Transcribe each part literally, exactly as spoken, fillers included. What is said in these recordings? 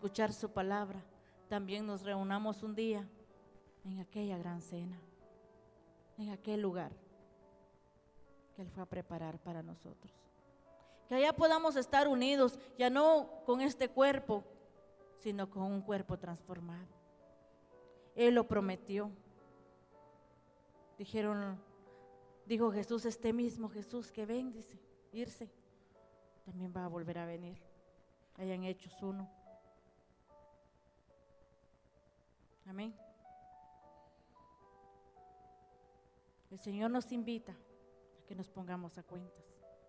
escuchar su palabra, también nos reunamos un día en aquella gran cena, en aquel lugar que Él fue a preparar para nosotros. Que allá podamos estar unidos, ya no con este cuerpo, sino con un cuerpo transformado. Él lo prometió. Dijeron, dijo Jesús, este mismo Jesús que ven, dice, irse, también va a volver a venir. Allá en Hechos uno. Amén. El Señor nos invita a que nos pongamos a cuentas,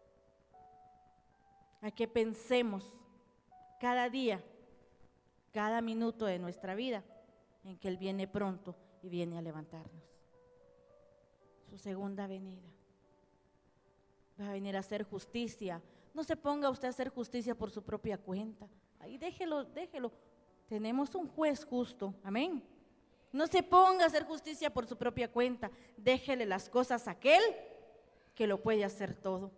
a que pensemos cada día, cada minuto de nuestra vida, en que Él viene pronto y viene a levantarnos. Su segunda venida. Va a venir a hacer justicia. No se ponga usted a hacer justicia por su propia cuenta. Ahí déjelo, déjelo. Tenemos un juez justo. Amén. No se ponga a hacer justicia por su propia cuenta. Déjele las cosas a aquel que lo puede hacer todo.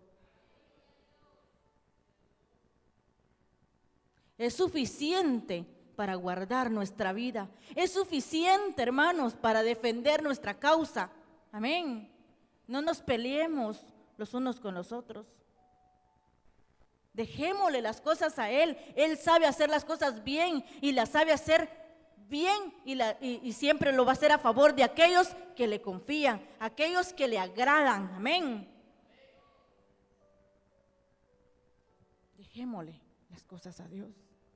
Es suficiente para guardar nuestra vida. Es suficiente, hermanos, para defender nuestra causa. Amén. No nos peleemos los unos con los otros. Dejémosle las cosas a Él. Él sabe hacer las cosas bien y las sabe hacer bien y, la, y, y siempre lo va a hacer a favor de aquellos que le confían, aquellos que le agradan. Amén. Dejémosle las cosas a Dios.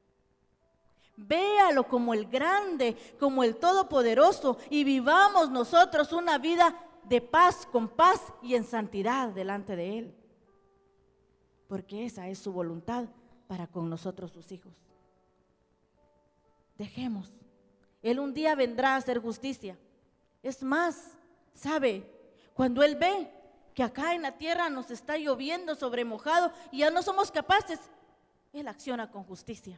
Véalo como el grande, como el todopoderoso, y vivamos nosotros una vida de paz, con paz y en santidad delante de Él, porque esa es su voluntad para con nosotros sus hijos. Dejemos, Él un día vendrá a hacer justicia. Es más, ¿sabe? Cuando Él ve que acá en la tierra nos está lloviendo sobre mojado y ya no somos capaces, Él acciona con justicia.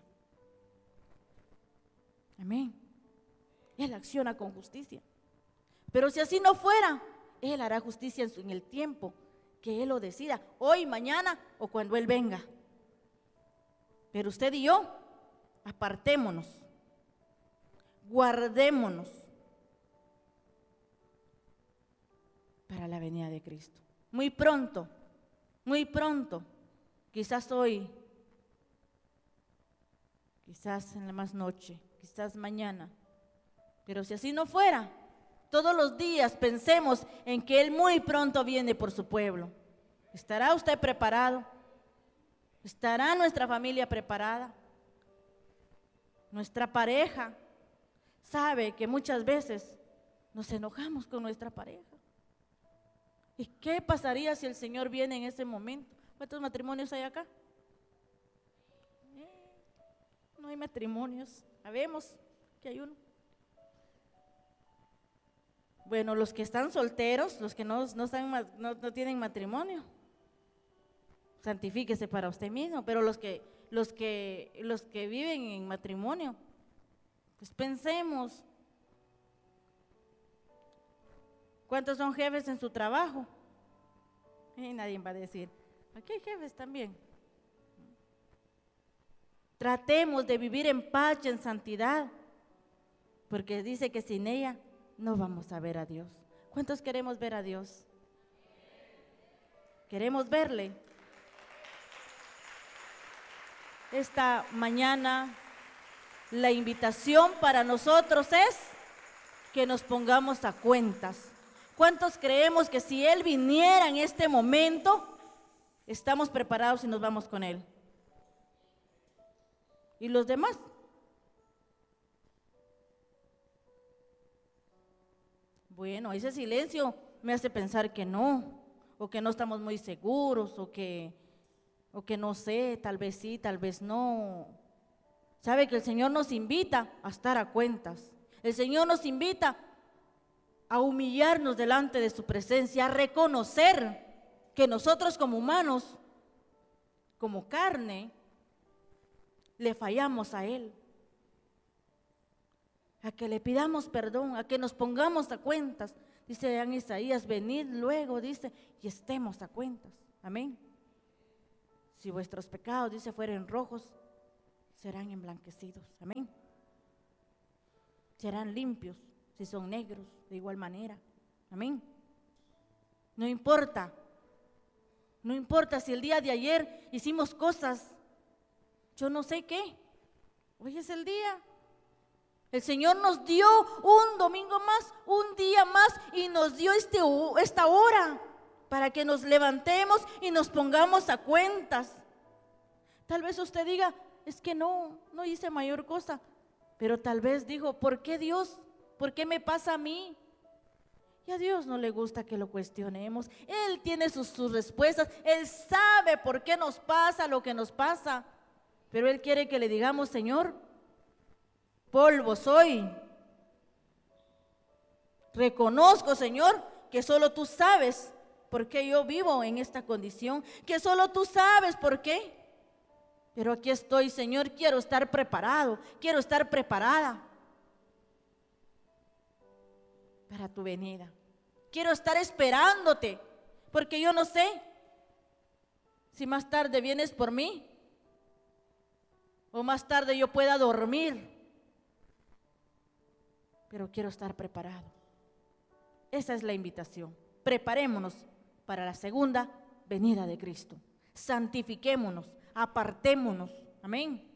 Amén. Él acciona con justicia. Pero si así no fuera, Él hará justicia en, su, en el tiempo que Él lo decida, hoy, mañana o cuando Él venga. Pero usted y yo, apartémonos, guardémonos para la venida de Cristo. Muy pronto, muy pronto, quizás hoy, quizás en la más noche, quizás mañana, pero si así no fuera, todos los días pensemos en que Él muy pronto viene por su pueblo. ¿Estará usted preparado? ¿Estará nuestra familia preparada? Nuestra pareja. Sabe que muchas veces nos enojamos con nuestra pareja. ¿Y qué pasaría si el Señor viene en ese momento? ¿Cuántos matrimonios hay acá? Eh, no hay matrimonios. Sabemos que hay uno. Bueno, los que están solteros, los que no, no, están, no, no tienen matrimonio, santifíquese para usted mismo. Pero los que, los que, los que viven en matrimonio, pues pensemos, ¿cuántos son jefes en su trabajo? Y nadie va a decir, aquí hay jefes también. Tratemos de vivir en paz y en santidad, porque dice que sin ella no vamos a ver a Dios. ¿Cuántos queremos ver a Dios? ¿Queremos verle? Esta mañana la invitación para nosotros es que nos pongamos a cuentas. ¿Cuántos creemos que si Él viniera en este momento, estamos preparados y nos vamos con Él? ¿Y los demás? Bueno, ese silencio me hace pensar que no, o que no estamos muy seguros, o que, o que no sé, tal vez sí, tal vez no. Sabe que el Señor nos invita a estar a cuentas. El Señor nos invita a humillarnos delante de su presencia, a reconocer que nosotros como humanos, como carne, le fallamos a Él, a que le pidamos perdón, a que nos pongamos a cuentas. Dice en Isaías, venid luego, dice, y estemos a cuentas. Amén. Si vuestros pecados, dice, fueren rojos, serán emblanquecidos. Amén. Serán limpios si son negros, de igual manera. Amén. No importa. No importa si el día de ayer hicimos cosas, yo no sé qué. Hoy es el día. El Señor nos dio un domingo más, un día más, y nos dio este, esta hora para que nos levantemos y nos pongamos a cuentas. Tal vez usted diga, es que no, no hice mayor cosa. Pero tal vez dijo, ¿por qué Dios? ¿Por qué me pasa a mí? Y a Dios no le gusta que lo cuestionemos. Él tiene sus, sus respuestas. Él sabe por qué nos pasa lo que nos pasa. Pero Él quiere que le digamos, Señor, polvo soy. Reconozco, Señor, que solo tú sabes por qué yo vivo en esta condición. Que solo tú sabes por qué. Pero aquí estoy, Señor, quiero estar preparado. Quiero estar preparada para tu venida. Quiero estar esperándote, porque yo no sé si más tarde vienes por mí o más tarde yo pueda dormir, pero quiero estar preparado. Esa es la invitación. Preparémonos para la segunda venida de Cristo. Santifiquémonos, apartémonos. Amén.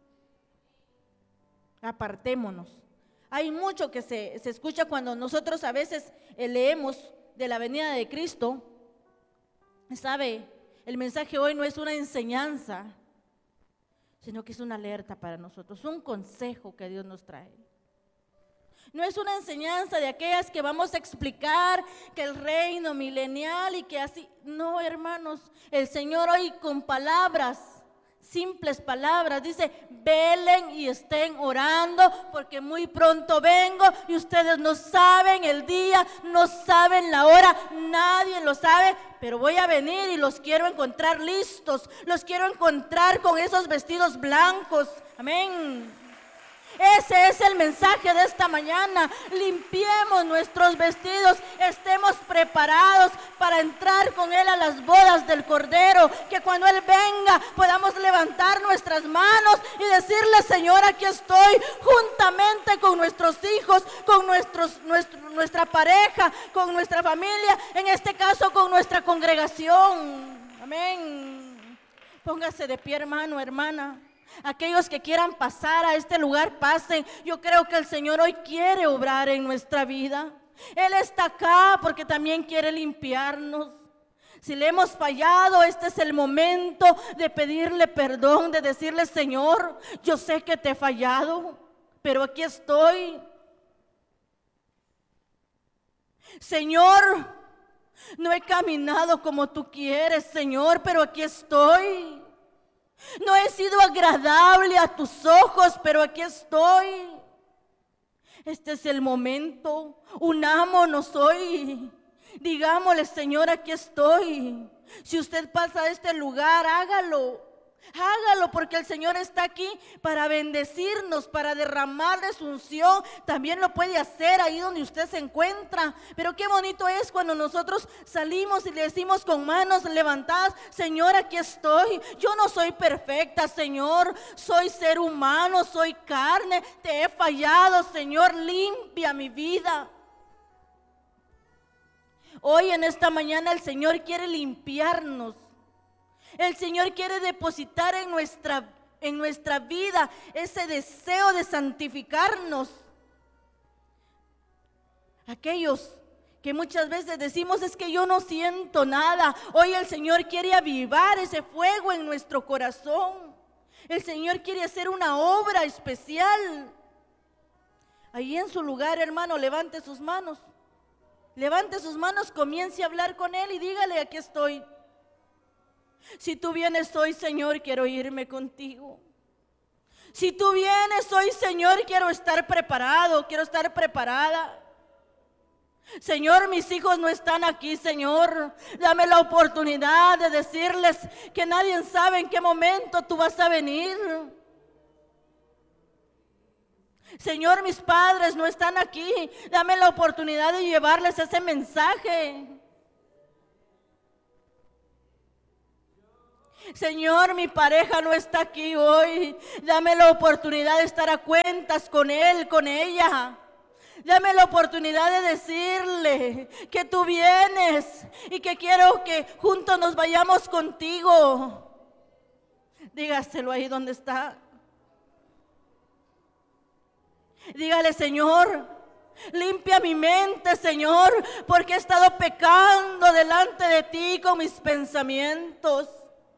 Apartémonos. Hay mucho que se, se escucha cuando nosotros a veces eh, leemos de la venida de Cristo. ¿Sabe? El mensaje hoy no es una enseñanza, sino que es una alerta para nosotros, un consejo que Dios nos trae. No es una enseñanza de aquellas que vamos a explicar que el reino milenial y que así. No, hermanos, el Señor hoy con palabras, simples palabras, dice, velen y estén orando porque muy pronto vengo y ustedes no saben el día, no saben la hora, nadie lo sabe, pero voy a venir y los quiero encontrar listos, los quiero encontrar con esos vestidos blancos. Amén. Ese es el mensaje de esta mañana. Limpiemos nuestros vestidos, estemos preparados para entrar con Él a las bodas del Cordero. Que cuando Él venga podamos levantar nuestras manos y decirle, Señor, aquí estoy, juntamente con nuestros hijos, con nuestros, nuestro, nuestra pareja, con nuestra familia, en este caso con nuestra congregación. Amén. Póngase de pie, hermano, hermana. Aquellos que quieran pasar a este lugar, pasen. Yo creo que el Señor hoy quiere obrar en nuestra vida. Él está acá porque también quiere limpiarnos. Si le hemos fallado, este es el momento de pedirle perdón, de decirle, Señor, yo sé que te he fallado, pero aquí estoy. Señor, no he caminado como tú quieres, Señor, pero aquí estoy. No he sido agradable a tus ojos, pero aquí estoy. Este es el momento. Unámonos hoy. Digámosle, Señor, aquí estoy. Si usted pasa a este lugar, hágalo. Hágalo porque el Señor está aquí para bendecirnos, para derramarle su unción. También lo puede hacer ahí donde usted se encuentra. Pero qué bonito es cuando nosotros salimos y le decimos con manos levantadas, Señor, aquí estoy. Yo no soy perfecta, Señor. Soy ser humano, soy carne. Te he fallado, Señor. Limpia mi vida. Hoy en esta mañana el Señor quiere limpiarnos. El Señor quiere depositar en nuestra, en nuestra vida ese deseo de santificarnos. Aquellos que muchas veces decimos, es que yo no siento nada. Hoy el Señor quiere avivar ese fuego en nuestro corazón. El Señor quiere hacer una obra especial. Ahí en su lugar, hermano, levante sus manos. Levante sus manos, comience a hablar con Él y dígale, aquí estoy. Si tú vienes hoy, Señor, quiero irme contigo. Si tú vienes hoy, Señor, quiero estar preparado, quiero estar preparada. Señor, mis hijos no están aquí, Señor. Dame la oportunidad de decirles que nadie sabe en qué momento tú vas a venir. Señor, mis padres no están aquí. Dame la oportunidad de llevarles ese mensaje. Señor, mi pareja no está aquí hoy. Dame la oportunidad de estar a cuentas con él, con ella. Dame la oportunidad de decirle que tú vienes y que quiero que juntos nos vayamos contigo. Dígaselo ahí donde está. Dígale: Señor, limpia mi mente, Señor, porque he estado pecando delante de ti con mis pensamientos.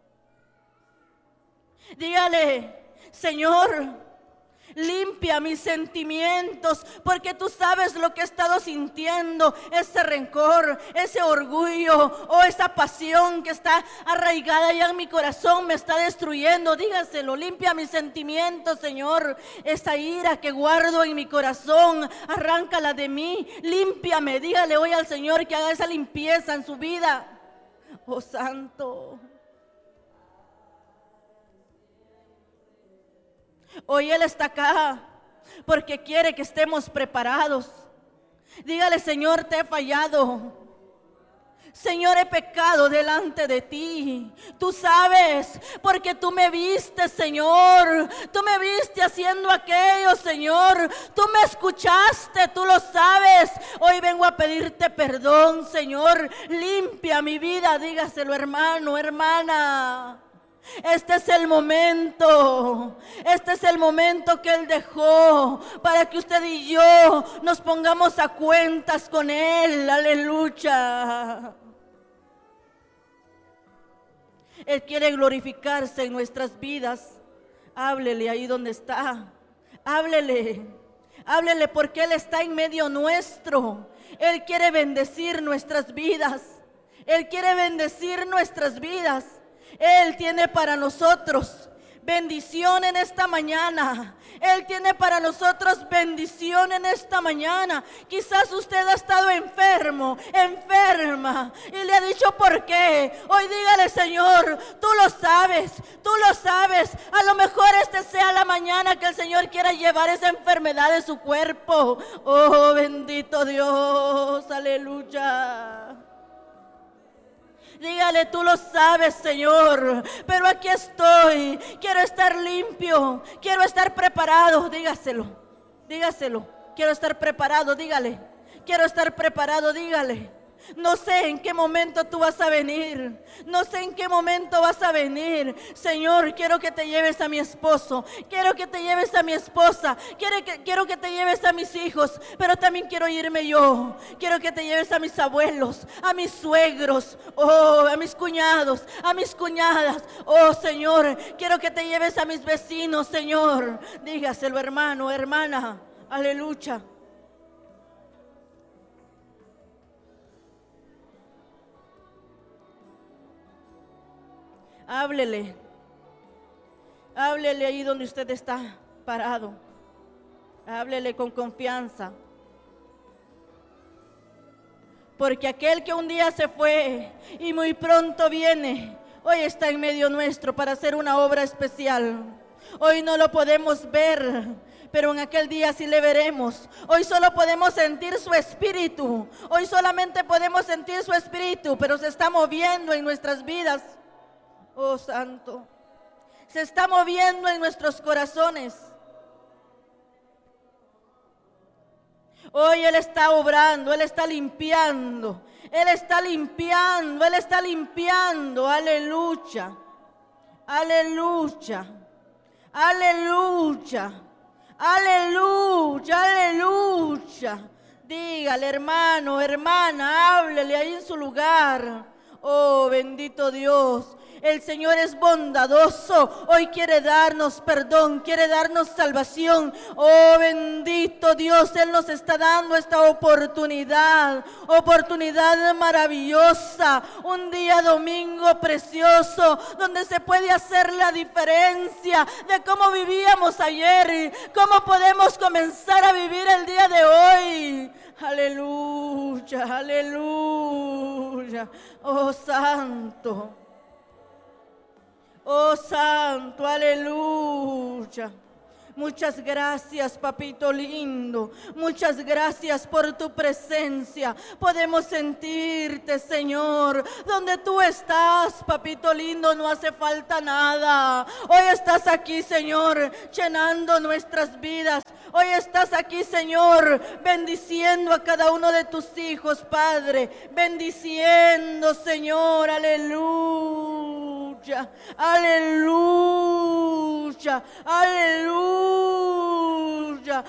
Dígale: Señor, limpia mis sentimientos, porque tú sabes lo que he estado sintiendo, ese rencor, ese orgullo o esa pasión que está arraigada ya en mi corazón, me está destruyendo. Dígaselo: limpia mis sentimientos, Señor. Esa ira que guardo en mi corazón, arráncala de mí, límpiame. Dígale hoy al Señor que haga esa limpieza en su vida. Oh Santo. Hoy Él está acá porque quiere que estemos preparados. Dígale: Señor, te he fallado. Señor, he pecado delante de ti. Tú sabes, porque tú me viste, Señor. Tú me viste haciendo aquello, Señor. Tú me escuchaste, tú lo sabes. Hoy vengo a pedirte perdón, Señor. Limpia mi vida. Dígaselo, hermano, hermana. Este es el momento, este es el momento que Él dejó para que usted y yo nos pongamos a cuentas con Él. Aleluya. Él quiere glorificarse en nuestras vidas. Háblele ahí donde está. Háblele, háblele porque Él está en medio nuestro. Él quiere bendecir nuestras vidas. Él quiere bendecir nuestras vidas. Él tiene para nosotros bendición en esta mañana. Él tiene para nosotros bendición en esta mañana. Quizás usted ha estado enfermo, enferma, y le ha dicho por qué. Hoy dígale: Señor, tú lo sabes, tú lo sabes. A lo mejor este sea la mañana que el Señor quiera llevar esa enfermedad de su cuerpo. Oh, bendito Dios, aleluya. Dígale: tú lo sabes, Señor, pero aquí estoy. Quiero estar limpio, quiero estar preparado. Dígaselo, dígaselo. Quiero estar preparado, dígale. Quiero estar preparado, dígale. No sé en qué momento tú vas a venir. No sé en qué momento vas a venir. Señor, quiero que te lleves a mi esposo. Quiero que te lleves a mi esposa. Quiero que, quiero que te lleves a mis hijos. Pero también quiero irme yo. Quiero que te lleves a mis abuelos, a mis suegros, oh, a mis cuñados, a mis cuñadas. Oh, Señor, quiero que te lleves a mis vecinos, Señor. Dígaselo, hermano, hermana. Aleluya. Háblele, háblele ahí donde usted está parado. Háblele con confianza. Porque aquel que un día se fue y muy pronto viene, hoy está en medio nuestro para hacer una obra especial. Hoy no lo podemos ver, pero en aquel día sí le veremos. Hoy solo podemos sentir su espíritu. Hoy solamente podemos sentir su espíritu, pero se está moviendo en nuestras vidas. Oh, Santo, se está moviendo en nuestros corazones. Hoy Él está obrando, Él está limpiando, Él está limpiando, Él está limpiando. Aleluya, aleluya, aleluya, aleluya, aleluya. Dígale, hermano, hermana, háblele ahí en su lugar. Oh, bendito Dios. El Señor es bondadoso. Hoy quiere darnos perdón, quiere darnos salvación. Oh, bendito Dios, Él nos está dando esta oportunidad, oportunidad maravillosa. Un día domingo precioso, donde se puede hacer la diferencia de cómo vivíamos ayer, cómo podemos comenzar a vivir el día de hoy. Aleluya, aleluya. Oh, Santo. Oh, Santo, aleluya. Muchas gracias, papito lindo. Muchas gracias por tu presencia. Podemos sentirte, Señor. Donde tú estás, papito lindo, no hace falta nada. Hoy estás aquí, Señor, llenando nuestras vidas. Hoy estás aquí, Señor, bendiciendo a cada uno de tus hijos, Padre. Bendiciendo, Señor. Aleluya. Aleluya. Aleluya.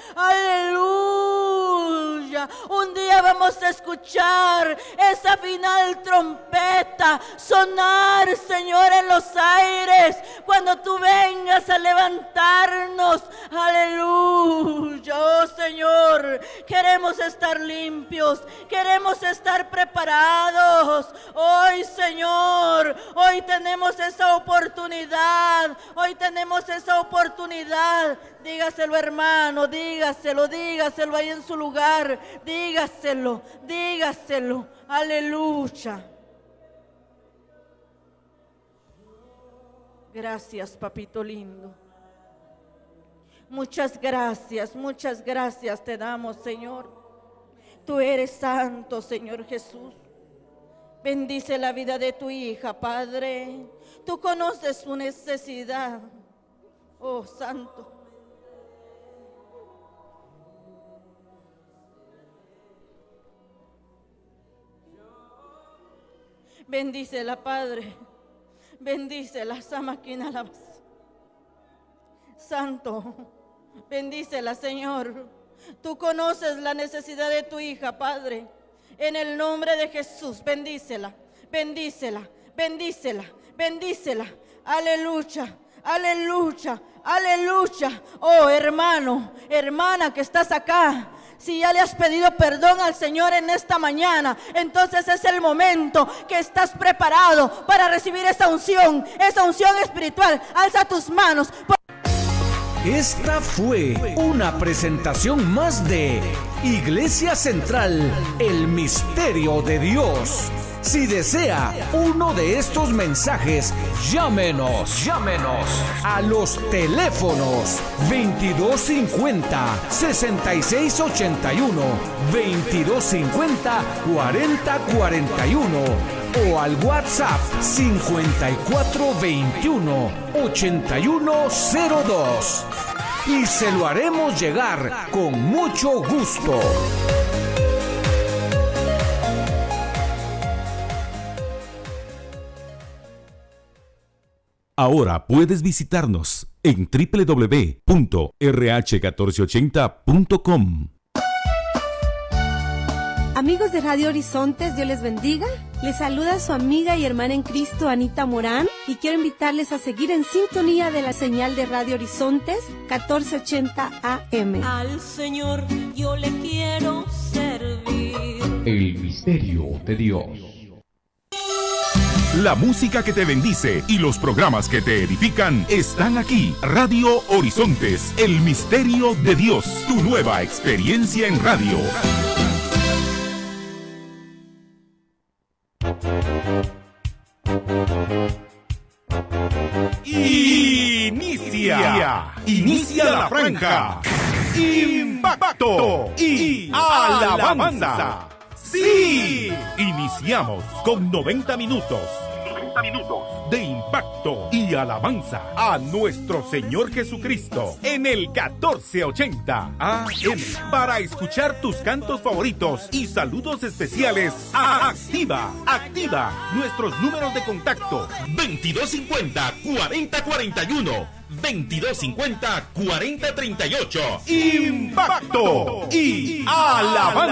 Aleluya. Un día vamos a escuchar esa final trompeta sonar, Señor, en los aires, cuando tú vengas a levantarnos. Aleluya. Oh, Señor, queremos estar limpios, queremos estar preparados. Hoy, Señor, hoy tenemos esa oportunidad, hoy tenemos esa oportunidad. Dígaselo, hermano, dígaselo, dígaselo ahí en su lugar, dígaselo, dígaselo. Aleluya. Gracias, papito lindo. Muchas gracias, muchas gracias te damos, Señor. Tú eres santo, Señor Jesús. Bendice la vida de tu hija, Padre. Tú conoces su necesidad. Oh, santo. Bendícela, Padre. Bendícela, Samaquina Labas. Santo, bendícela, Señor. Tú conoces la necesidad de tu hija, Padre. En el nombre de Jesús, bendícela, bendícela, bendícela, bendícela. Aleluya, aleluya, aleluya. Oh, hermano, hermana que estás acá. Si ya le has pedido perdón al Señor en esta mañana, entonces es el momento que estás preparado para recibir esa unción, esa unción espiritual. Alza tus manos. Esta fue una presentación más de Iglesia Central, el Misterio de Dios. Si desea uno de estos mensajes, llámenos, llámenos a los teléfonos veintidós cincuenta, sesenta y seis ochenta y uno, veintidós cincuenta, cuarenta cuarenta y uno o al WhatsApp cincuenta y cuatro veintiuno, ochenta y uno cero dos y se lo haremos llegar con mucho gusto. Ahora puedes visitarnos en doble u doble u doble u punto erre hache catorce ochenta punto com. Amigos de Radio Horizontes, Dios les bendiga. Les saluda su amiga y hermana en Cristo, Anita Morán, y quiero invitarles a seguir en sintonía de la señal de Radio Horizontes catorce ochenta A M. Al Señor yo le quiero servir. El misterio de Dios. La música que te bendice y los programas que te edifican están aquí. Radio Horizontes, el misterio de Dios, tu nueva experiencia en radio. Inicia, inicia la franja. Impacto y alabanza. ¡Sí! Iniciamos con noventa minutos. noventa minutos de impacto y alabanza a nuestro Señor Jesucristo en el catorce ochenta A M. Para escuchar tus cantos favoritos y saludos especiales, activa, activa nuestros números de contacto veintidós cincuenta, cuarenta cuarenta y uno, veintidós cincuenta, cuarenta treinta y ocho. Impacto y alabanza.